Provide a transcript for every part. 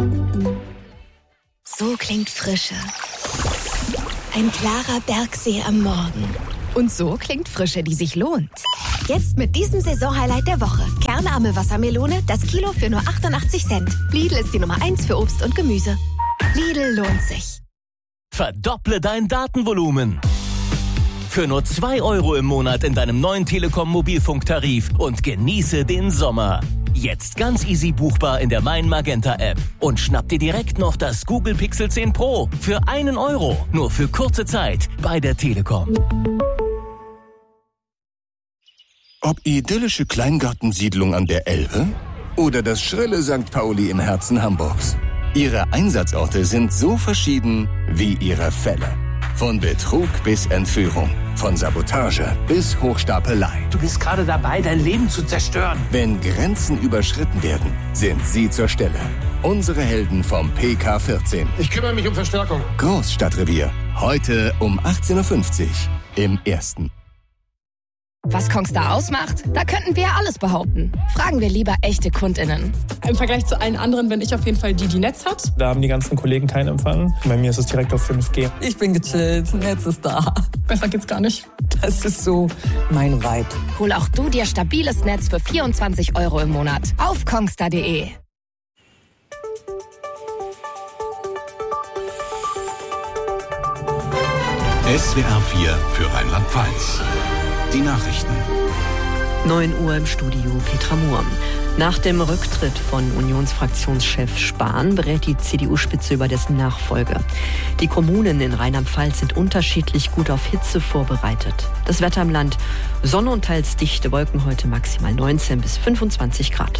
So klingt Frische. Ein klarer Bergsee am Morgen. Und so klingt Frische, die sich lohnt. Jetzt mit diesem Saisonhighlight der Woche. Kernarme Wassermelone, das Kilo für nur 88 Cent. Lidl ist die Nummer 1 für Obst und Gemüse. Lidl lohnt sich. Verdopple dein Datenvolumen. Für nur 2 € im Monat in deinem neuen Telekom-Mobilfunktarif und genieße den Sommer. Jetzt ganz easy buchbar in der Mein Magenta App. Und schnapp dir direkt noch das Google Pixel 10 Pro für 1 €. Nur für kurze Zeit bei der Telekom. Ob idyllische Kleingartensiedlung an der Elbe oder das schrille St. Pauli im Herzen Hamburgs. Ihre Einsatzorte sind so verschieden wie ihre Fälle. Von Betrug bis Entführung, von Sabotage bis Hochstapelei. Du bist gerade dabei, dein Leben zu zerstören. Wenn Grenzen überschritten werden, sind Sie zur Stelle. Unsere Helden vom PK14. Ich kümmere mich um Verstärkung. Großstadtrevier. Heute um 18:50 Uhr im Ersten. Was Kongstar ausmacht? Da könnten wir ja alles behaupten. Fragen wir lieber echte KundInnen. Im Vergleich zu allen anderen bin ich auf jeden Fall die Netz hat. Da haben die ganzen Kollegen keinen Empfang. Bei mir ist es direkt auf 5G. Ich bin gechillt, Netz ist da. Besser geht's gar nicht. Das ist so mein Vibe. Hol auch du dir stabiles Netz für 24 € im Monat auf kongstar.de. SWR 4 für Rheinland-Pfalz. Die Nachrichten. 9 Uhr im Studio, Petra Mohr. Nach dem Rücktritt von Unionsfraktionschef Spahn berät die CDU-Spitze über dessen Nachfolge. Die Kommunen in Rheinland-Pfalz sind unterschiedlich gut auf Hitze vorbereitet. Das Wetter im Land: Sonne und teils dichte Wolken, heute maximal 19 bis 25 Grad.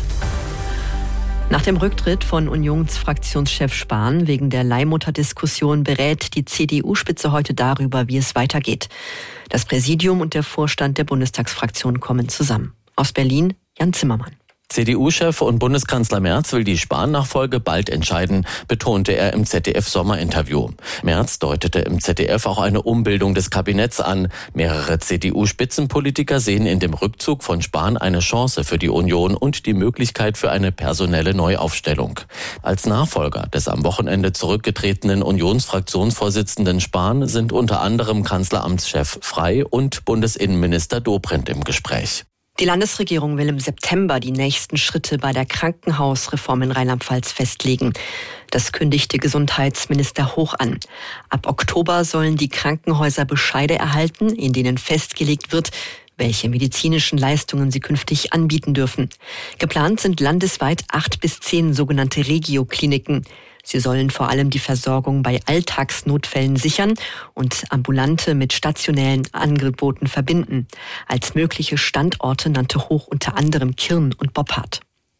Nach dem Rücktritt von Unionsfraktionschef Spahn wegen der Leihmutterdiskussion berät die CDU-Spitze heute darüber, wie es weitergeht. Das Präsidium und der Vorstand der Bundestagsfraktion kommen zusammen. Aus Berlin, Jan Zimmermann. CDU-Chef und Bundeskanzler Merz will die Spahn-Nachfolge bald entscheiden, betonte er im ZDF-Sommerinterview. Merz deutete im ZDF auch eine Umbildung des Kabinetts an. Mehrere CDU-Spitzenpolitiker sehen in dem Rückzug von Spahn eine Chance für die Union und die Möglichkeit für eine personelle Neuaufstellung. Als Nachfolger des am Wochenende zurückgetretenen Unionsfraktionsvorsitzenden Spahn sind unter anderem Kanzleramtschef Frey und Bundesinnenminister Dobrindt im Gespräch. Die Landesregierung will im September die nächsten Schritte bei der Krankenhausreform in Rheinland-Pfalz festlegen. Das kündigte Gesundheitsminister Hoch an. Ab Oktober sollen die Krankenhäuser Bescheide erhalten, in denen festgelegt wird, welche medizinischen Leistungen sie künftig anbieten dürfen. Geplant sind landesweit 8 bis 10 sogenannte Regio-Kliniken. Sie sollen vor allem die Versorgung bei Alltagsnotfällen sichern und ambulante mit stationellen Angeboten verbinden. Als mögliche Standorte nannte Hoch unter anderem Kirn und Boppard.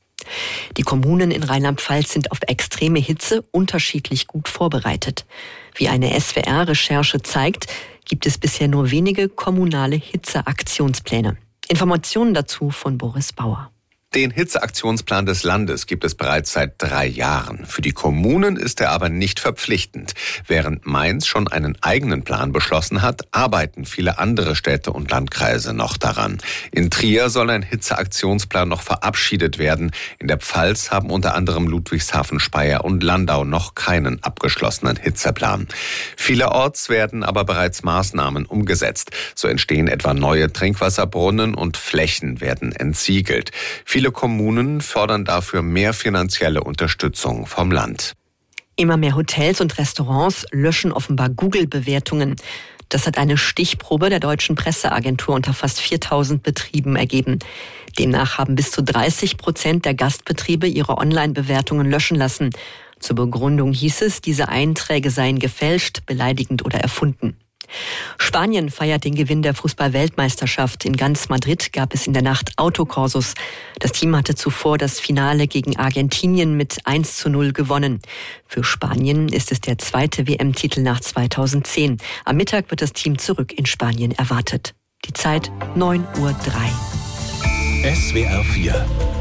Die Kommunen in Rheinland-Pfalz sind auf extreme Hitze unterschiedlich gut vorbereitet. Wie eine SWR-Recherche zeigt, gibt es bisher nur wenige kommunale Hitzeaktionspläne. Informationen dazu von Boris Bauer. Den Hitzeaktionsplan des Landes gibt es bereits seit 3 Jahren. Für die Kommunen ist er aber nicht verpflichtend. Während Mainz schon einen eigenen Plan beschlossen hat, arbeiten viele andere Städte und Landkreise noch daran. In Trier soll ein Hitzeaktionsplan noch verabschiedet werden. In der Pfalz haben unter anderem Ludwigshafen, Speyer und Landau noch keinen abgeschlossenen Hitzeplan. Vielerorts werden aber bereits Maßnahmen umgesetzt. So entstehen etwa neue Trinkwasserbrunnen und Flächen werden entsiegelt. Viele Kommunen fordern dafür mehr finanzielle Unterstützung vom Land. Immer mehr Hotels und Restaurants löschen offenbar Google-Bewertungen. Das hat eine Stichprobe der Deutschen Presseagentur unter fast 4000 Betrieben ergeben. Demnach haben bis zu 30% der Gastbetriebe ihre Online-Bewertungen löschen lassen. Zur Begründung hieß es, diese Einträge seien gefälscht, beleidigend oder erfunden. Spanien feiert den Gewinn der Fußball-Weltmeisterschaft. In ganz Madrid gab es in der Nacht Autokorsos. Das Team hatte zuvor das Finale gegen Argentinien mit 1:0 gewonnen. Für Spanien ist es der 2. WM-Titel nach 2010. Am Mittag wird das Team zurück in Spanien erwartet. Die Zeit 9:03 Uhr. SWR 4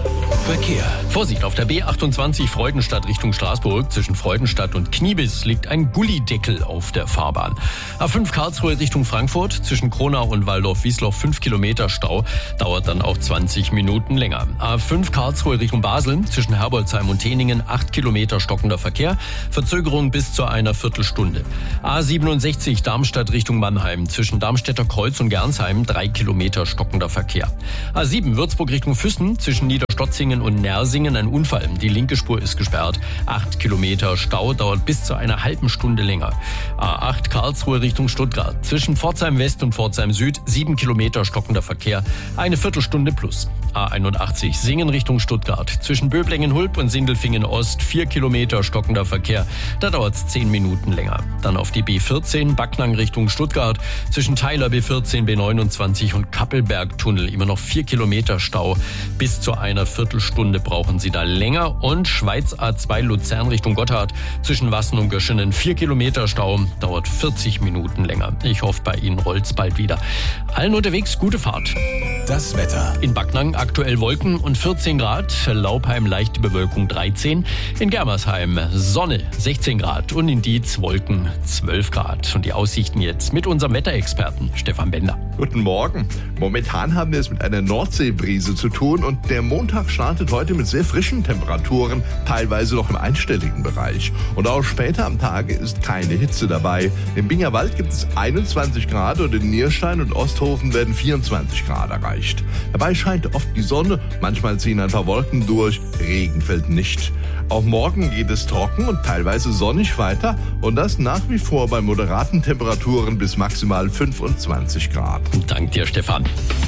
Verkehr. Vorsicht, auf der B28 Freudenstadt Richtung Straßburg. Zwischen Freudenstadt und Kniebiss liegt ein Gullideckel auf der Fahrbahn. A5 Karlsruhe Richtung Frankfurt. Zwischen Kronau und Waldorf-Wiesloch 5 Kilometer Stau. Dauert dann auch 20 Minuten länger. A5 Karlsruhe Richtung Basel. Zwischen Herbolzheim und Teningen 8 Kilometer stockender Verkehr. Verzögerung bis zu einer Viertelstunde. A67 Darmstadt Richtung Mannheim. Zwischen Darmstädter Kreuz und Gernsheim 3 Kilometer stockender Verkehr. A7 Würzburg Richtung Füssen. Zwischen Niederstotzingen und Nersingen ein Unfall. Die linke Spur ist gesperrt. 8 Kilometer Stau, dauert bis zu einer halben Stunde länger. A8 Karlsruhe Richtung Stuttgart. Zwischen Pforzheim West und Pforzheim Süd 7 Kilometer stockender Verkehr. Eine Viertelstunde plus. A81 Singen Richtung Stuttgart. Zwischen Böblingen-Hulb und Sindelfingen Ost 4 Kilometer stockender Verkehr. Da dauert es 10 Minuten länger. Dann auf die B14 Backnang Richtung Stuttgart. Zwischen Theiler B14, B29 und Kappelbergtunnel immer noch 4 Kilometer Stau. Bis zu einer Viertelstunde brauchen Sie da länger. Und Schweiz A2 Luzern Richtung Gotthard. Zwischen Wassen und Göschenen 4 Kilometer Stau. Dauert 40 Minuten länger. Ich hoffe, bei Ihnen rollt's bald wieder. Allen unterwegs gute Fahrt. Das Wetter. In Backnang aktuell Wolken und 14 Grad. Laupheim leichte Bewölkung 13. In Germersheim Sonne 16 Grad. Und in Dietz Wolken 12 Grad. Und die Aussichten jetzt mit unserem Wetterexperten Stefan Bender. Guten Morgen. Momentan haben wir es mit einer Nordseebrise zu tun und der Montag startet heute mit sehr frischen Temperaturen, teilweise noch im einstelligen Bereich. Und auch später am Tage ist keine Hitze dabei. Im Bingerwald gibt es 21 Grad und in Nierstein und Osthofen werden 24 Grad erreicht. Dabei scheint oft die Sonne, manchmal ziehen ein paar Wolken durch, Regen fällt nicht. Auch morgen geht es trocken und teilweise sonnig weiter und das nach wie vor bei moderaten Temperaturen bis maximal 25 Grad. Dank dir, Stefan.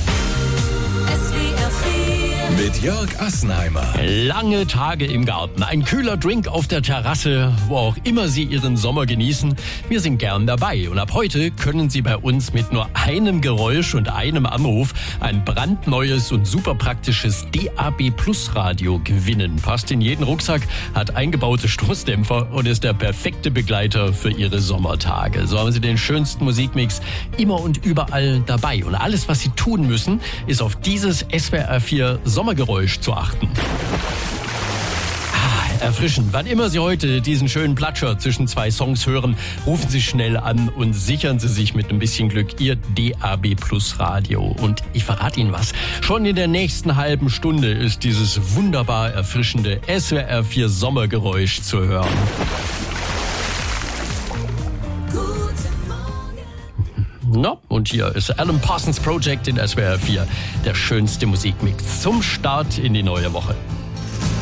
Mit Jörg Assenheimer. Lange Tage im Garten, ein kühler Drink auf der Terrasse, wo auch immer Sie Ihren Sommer genießen. Wir sind gern dabei und ab heute können Sie bei uns mit nur einem Geräusch und einem Anruf ein brandneues und super praktisches DAB Plus Radio gewinnen. Passt in jeden Rucksack, hat eingebaute Stoßdämpfer und ist der perfekte Begleiter für Ihre Sommertage. So haben Sie den schönsten Musikmix immer und überall dabei. Und alles, was Sie tun müssen, ist auf dieses SWR4 Sommergeräusch zu achten. Erfrischend. Wann immer Sie heute diesen schönen Platscher zwischen zwei Songs hören, rufen Sie schnell an und sichern Sie sich mit ein bisschen Glück Ihr DAB Plus Radio. Und ich verrate Ihnen was. Schon in der nächsten halben Stunde ist dieses wunderbar erfrischende SWR4 Sommergeräusch zu hören. No, und hier ist Alan Parsons Project in SWR4, der schönste Musikmix zum Start in die neue Woche.